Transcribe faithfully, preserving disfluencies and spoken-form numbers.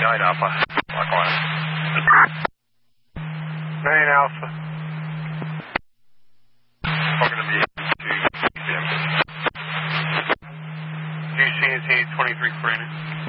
nine Alpha. Lock on. nine Alpha. We're going to be to G C N C twenty-three Brandon.